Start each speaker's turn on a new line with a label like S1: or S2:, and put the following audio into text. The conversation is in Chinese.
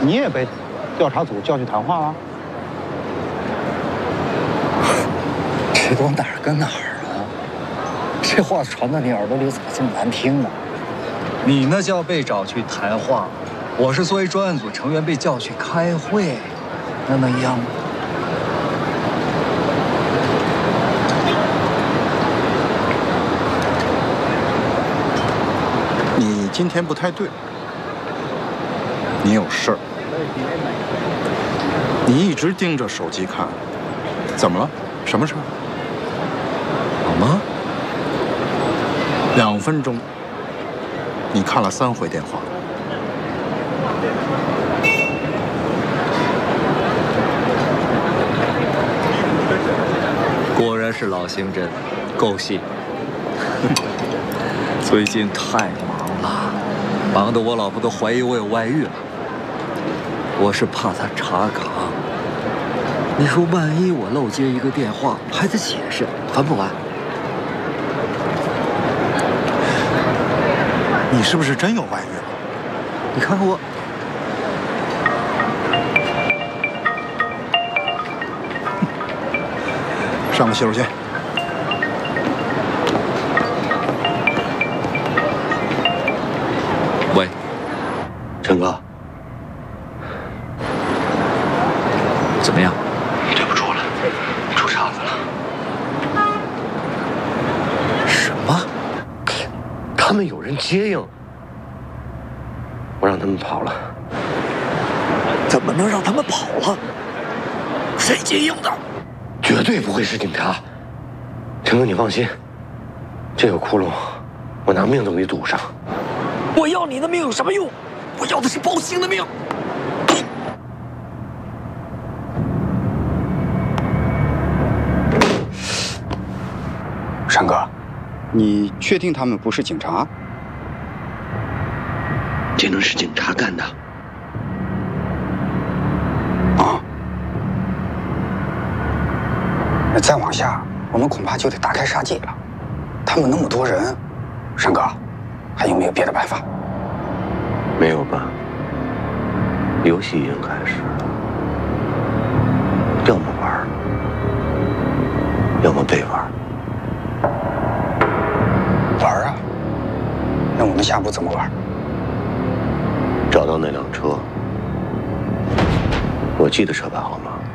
S1: 你也被调查组叫去谈话了？
S2: 这都哪儿跟哪儿啊？这话传到你耳朵里怎么这么难听呢？
S3: 你那叫被找去谈话，我是作为专案组成员被叫去开会，那能一样吗？
S1: 你今天不太对，你有事儿。你一直盯着手机看，怎么了？什么事儿？
S3: 好吗
S1: 2分钟，你看了3回电话。
S3: 果然是老刑侦，够细。最近太忙了，忙得我老婆都怀疑我有外遇了。我是怕她查岗。你说万一我漏接一个电话，还得解释，烦不烦？
S1: 你是不是真有外遇了？
S3: 你看看我，
S1: 上个洗手间。
S3: 喂，
S4: 陈哥，
S3: 怎么样？
S4: 对不住了，出岔子了。
S3: 什么？
S4: 他们有人接应，我让他们跑了。
S3: 怎么能让他们跑了？谁接应的？
S4: 绝对不会是警察。陈哥，你放心，这个窟窿，我拿命都给堵上。
S3: 我要你的命有什么用？我要的是包兴的命。
S1: 山哥，你确定他们不是警察？
S4: 这能是警察干的？
S2: 啊？那再往下，我们恐怕就得大开杀戒了。他们那么多人，山哥，还有没有别的办法？
S4: 没有吧？游戏已经开始了，要么玩，要么被玩。
S2: 玩啊？那我们下步怎么玩？
S4: 找到那辆车，我记得车牌号码。